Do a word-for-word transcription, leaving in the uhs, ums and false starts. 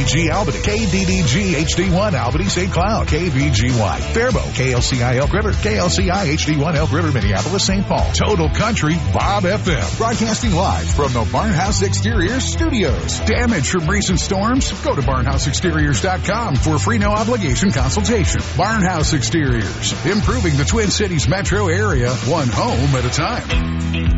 D G Albany, K D D G H D one Albany Saint Cloud, K V G Y Faribault, K L C I Elk River, K L C I H D one Elk River, Minneapolis, Saint Paul. Total Country Bob F M. Broadcasting live from the Barnhouse Exteriors Studios. Damage from recent storms? Go to barnhouse exteriors dot com for a free no obligation consultation. Barnhouse Exteriors, improving the Twin Cities metro area, one home at a time.